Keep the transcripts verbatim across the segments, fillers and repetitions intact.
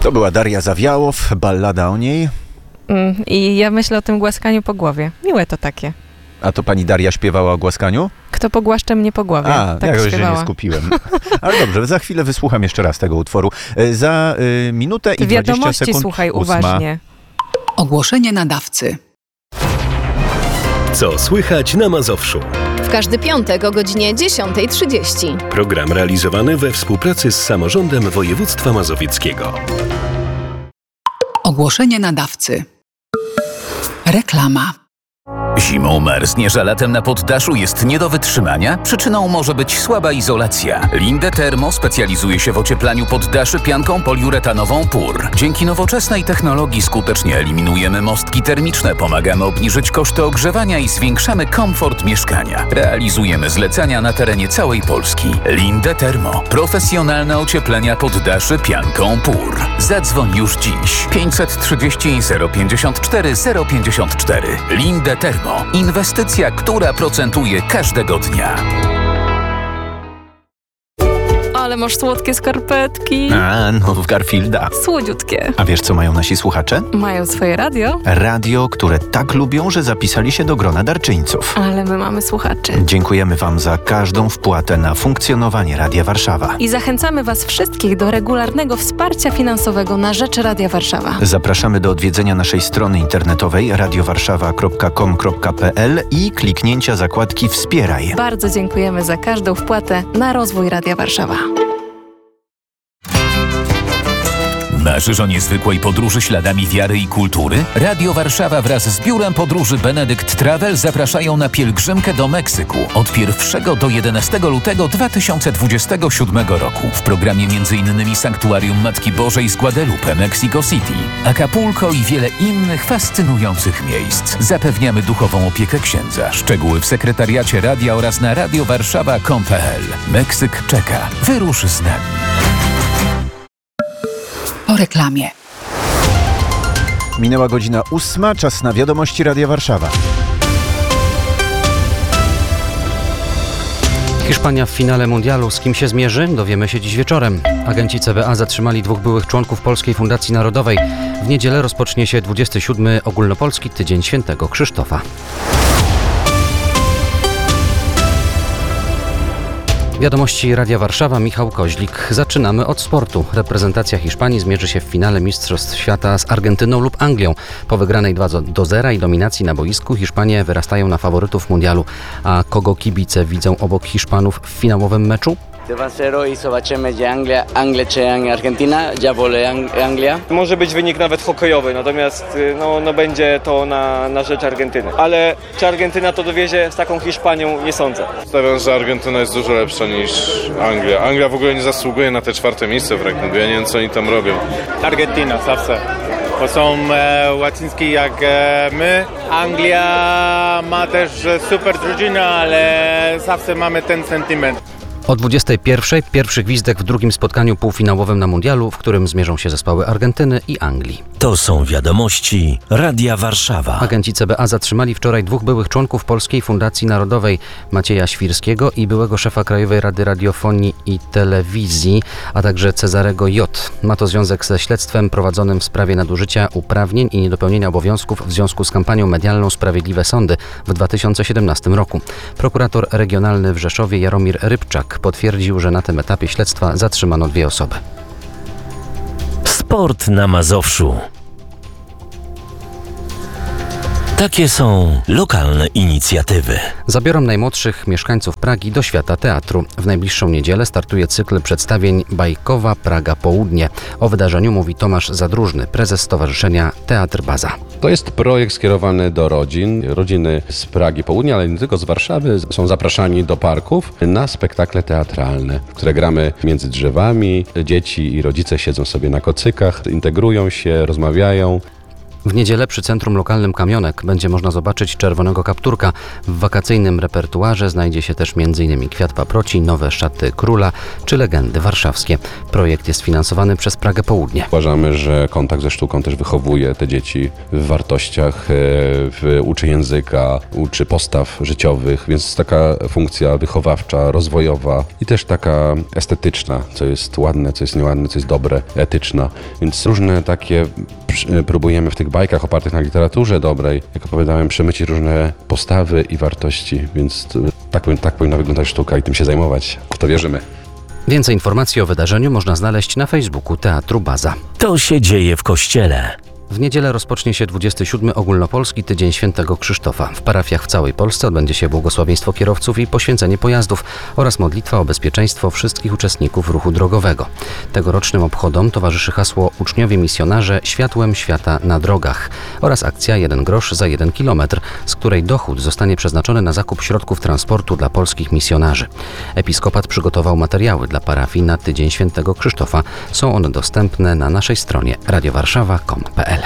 To była Daria Zawiałow, ballada o niej. Mm, I ja myślę o tym głaskaniu po głowie. Miłe to takie. A to pani Daria śpiewała o głaskaniu? Kto pogłaszcze mnie po głowie. A, tak jakoś śpiewała. się nie skupiłem. Ale dobrze, za chwilę wysłucham jeszcze raz tego utworu. Za y, minutę Ty i dwadzieścia wiadomości sekund. słuchaj ósma. uważnie. Ogłoszenie nadawcy. Co słychać na Mazowszu? W każdy piątek o godzinie dziesiąta trzydzieści. Program realizowany we współpracy z Samorządem Województwa Mazowieckiego. Ogłoszenie nadawcy. Reklama. Zimą marzniesz, a latem na poddaszu jest nie do wytrzymania? Przyczyną może być słaba izolacja. Linde Thermo specjalizuje się w ocieplaniu poddaszy pianką poliuretanową P U R. Dzięki nowoczesnej technologii skutecznie eliminujemy mostki termiczne, pomagamy obniżyć koszty ogrzewania i zwiększamy komfort mieszkania. Realizujemy zlecenia na terenie całej Polski. Linde Thermo. Profesjonalne ocieplenia poddaszy pianką P U R. Zadzwoń już dziś. pięćset trzydzieści zero pięćdziesiąt cztery zero pięćdziesiąt cztery. Linde Thermo. Inwestycja, która procentuje każdego dnia. Ale masz słodkie skarpetki. A, no w Garfielda. Słodziutkie. A wiesz, co mają nasi słuchacze? Mają swoje radio, Radio, które tak lubią, że zapisali się do grona darczyńców. ale my mamy słuchaczy. Dziękujemy wam za każdą wpłatę na funkcjonowanie Radia Warszawa. I zachęcamy was wszystkich do regularnego wsparcia finansowego na rzecz Radia Warszawa. Zapraszamy do odwiedzenia naszej strony internetowej radiowarszawa kropka com kropka pe el i kliknięcia zakładki Wspieraj. Bardzo dziękujemy za każdą wpłatę na rozwój Radia Warszawa. Marzysz o niezwykłej podróży śladami wiary i kultury? Radio Warszawa wraz z Biurem Podróży Benedykt Travel zapraszają na pielgrzymkę do Meksyku od pierwszego do jedenastego lutego dwa tysiące dwudziestego siódmego roku. W programie m.in. Sanktuarium Matki Bożej z Guadalupe, Mexico City, Acapulco i wiele innych fascynujących miejsc. Zapewniamy duchową opiekę księdza. Szczegóły w sekretariacie radia oraz na radiowarszawa kropka com kropka pe el. Meksyk czeka. Wyrusz z nami. Po reklamie. Minęła godzina ósma, czas na wiadomości Radia Warszawa. Hiszpania w finale mundialu. Z kim się zmierzy? Dowiemy się dziś wieczorem. Agenci C B A zatrzymali dwóch byłych członków Polskiej Fundacji Narodowej. W niedzielę rozpocznie się dwudziesty siódmy Ogólnopolski Tydzień Świętego Krzysztofa. Wiadomości Radia Warszawa, Michał Koźlik. Zaczynamy od sportu. Reprezentacja Hiszpanii zmierzy się w finale Mistrzostw Świata z Argentyną lub Anglią. Po wygranej dwa do zera i dominacji na boisku Hiszpanie wyrastają na faworytów mundialu. A kogo kibice widzą obok Hiszpanów w finałowym meczu? dwa zero i zobaczymy, że Anglia, Anglia czy Argentyna. Ja wolę Anglia. Może być wynik nawet hokejowy, natomiast no, no będzie to na, na rzecz Argentyny. Ale czy Argentyna to dowiezie z taką Hiszpanią? Nie sądzę. Stawiam, że Argentyna jest dużo lepsza niż Anglia. Anglia w ogóle nie zasługuje na te czwarte miejsce w rankingu. Ja nie wiem, co oni tam robią. Argentyna zawsze. Bo są e, łacińskie jak e, my. Anglia ma też super drużynę, ale zawsze mamy ten sentyment. O dwudziestej pierwszej pierwszy gwizdek w drugim spotkaniu półfinałowym na mundialu, w którym zmierzą się zespoły Argentyny i Anglii. To są wiadomości Radia Warszawa. Agenci C B A zatrzymali wczoraj dwóch byłych członków Polskiej Fundacji Narodowej, Macieja Świrskiego i byłego szefa Krajowej Rady Radiofonii i Telewizji, a także Cezarego J. Ma to związek ze śledztwem prowadzonym w sprawie nadużycia uprawnień i niedopełnienia obowiązków w związku z kampanią medialną Sprawiedliwe Sądy w dwa tysiące siedemnastym roku. Prokurator regionalny w Rzeszowie Jaromir Rybczak potwierdził, że na tym etapie śledztwa zatrzymano dwie osoby. Sport na Mazowszu. Takie są lokalne inicjatywy. Zabiorą najmłodszych mieszkańców Pragi do świata teatru. W najbliższą niedzielę startuje cykl przedstawień Bajkowa Praga Południe. O wydarzeniu mówi Tomasz Zadróżny, prezes Stowarzyszenia Teatr Baza. To jest projekt skierowany do rodzin. Rodziny z Pragi Południa, ale nie tylko z Warszawy, są zapraszani do parków na spektakle teatralne, które gramy między drzewami. Dzieci i rodzice siedzą sobie na kocykach, integrują się, rozmawiają. W niedzielę przy Centrum Lokalnym Kamionek będzie można zobaczyć czerwonego kapturka. W wakacyjnym repertuarze znajdzie się też między innymi Kwiat Paproci, Nowe Szaty Króla czy Legendy Warszawskie. Projekt jest finansowany przez Pragę Południe. Uważamy, że kontakt ze sztuką też wychowuje te dzieci w wartościach, w, uczy języka, uczy postaw życiowych, więc taka funkcja wychowawcza, rozwojowa i też taka estetyczna, co jest ładne, co jest nieładne, co jest dobre, etyczna. Więc różne takie próbujemy w tych bajkach opartych na literaturze dobrej, jak opowiadałem, przemycić różne postawy i wartości, więc tak, tak powinna wyglądać sztuka i tym się zajmować. W to wierzymy. Więcej informacji o wydarzeniu można znaleźć na Facebooku Teatru Baza. To się dzieje w kościele. W niedzielę rozpocznie się dwudziesty siódmy Ogólnopolski Tydzień Świętego Krzysztofa. W parafiach w całej Polsce odbędzie się błogosławieństwo kierowców i poświęcenie pojazdów oraz modlitwa o bezpieczeństwo wszystkich uczestników ruchu drogowego. Tegorocznym obchodom towarzyszy hasło Uczniowie Misjonarze Światłem Świata na drogach oraz akcja jeden grosz za jeden kilometr, z której dochód zostanie przeznaczony na zakup środków transportu dla polskich misjonarzy. Episkopat przygotował materiały dla parafii na Tydzień Świętego Krzysztofa. Są one dostępne na naszej stronie radiowarszawa kropka com kropka pe el.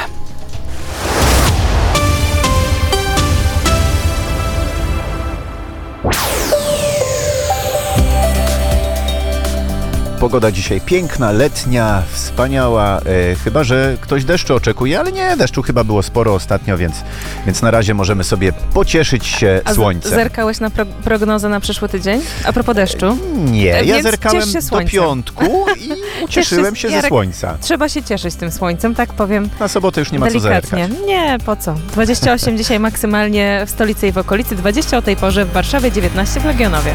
Pogoda dzisiaj piękna, letnia, wspaniała, e, chyba że ktoś deszczu oczekuje, ale nie, deszczu chyba było sporo ostatnio, więc, więc na razie możemy sobie pocieszyć się A słońcem. A zerkałeś na pro- prognozę na przyszły tydzień? A propos deszczu? Nie, ja Więc zerkałem ciesz się do słońcem. piątku i ucieszyłem się ze Jarek, słońca. Trzeba się cieszyć tym słońcem, tak powiem. Na sobotę już nie ma co delikatnie. zerkać. Nie, po co? dwadzieścia osiem dzisiaj maksymalnie w stolicy i w okolicy, dwadzieścia o tej porze w Warszawie, dziewiętnaście w Legionowie.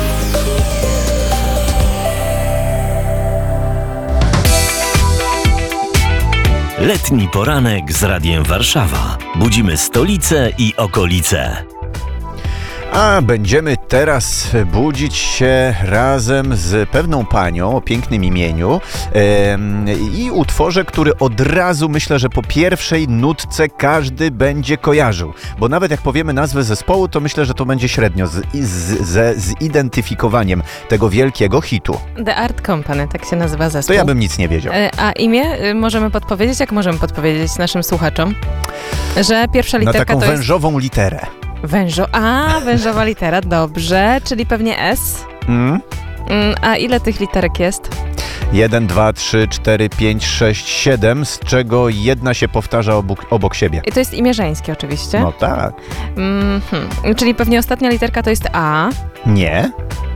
Letni poranek z Radiem Warszawa. Budzimy stolicę i okolice. A będziemy teraz budzić się razem z pewną panią o pięknym imieniu em, i utworze, który od razu myślę, że po pierwszej nutce każdy będzie kojarzył. Bo nawet jak powiemy nazwę zespołu, to myślę, że to będzie średnio z, z, ze zidentyfikowaniem tego wielkiego hitu. The Art Company, tak się nazywa zespół. To ja bym nic nie wiedział. A imię możemy podpowiedzieć? Jak możemy podpowiedzieć naszym słuchaczom? Że pierwsza literka Na taką to jest... wężową literę. Wężo... A, wężowa litera, dobrze, czyli pewnie S. Mm? Mm, a ile tych literek jest? jeden, dwa, trzy, cztery, pięć, sześć, siedem, z czego jedna się powtarza obok, obok siebie. I to jest imię żeńskie oczywiście? No tak. Mm-hmm. Czyli pewnie ostatnia literka to jest A. Nie.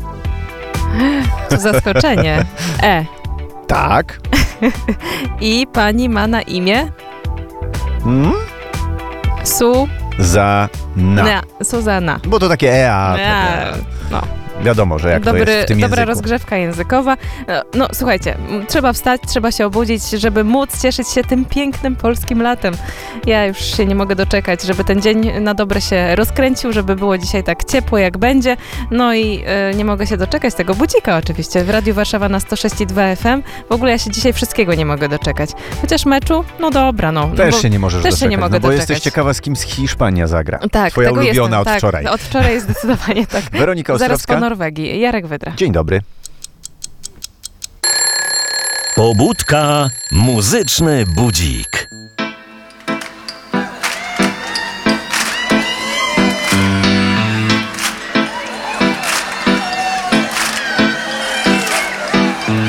Co zaskoczenie. E. Tak. I pani ma na imię? Mm? Su... Za na. na. Suzana. Bo to takie E A. Ja, no. Wiadomo, że jak Dobry, to jest w tym dobra języku. rozgrzewka językowa. No, no słuchajcie, m, trzeba wstać, trzeba się obudzić, żeby móc cieszyć się tym pięknym polskim latem. Ja już się nie mogę doczekać, żeby ten dzień na dobre się rozkręcił, żeby było dzisiaj tak ciepło jak będzie. No i y, nie mogę się doczekać tego budzika oczywiście w Radiu Warszawa na sto sześć i dwa F M. W ogóle ja się dzisiaj wszystkiego nie mogę doczekać. Chociaż meczu, no dobra, no. Też bo, się nie możesz też doczekać, się nie mogę no bo doczekać. jesteś ciekawa, z kim z Hiszpania zagra. Tak, Twoja tego ulubiona jestem, od wczoraj. Tak, od wczoraj zdecydowanie tak. Weronika Zaraz Ostrowska. po Norwegii. Jarek Wydra. Dzień dobry. Pobudka, muzyczny budzik.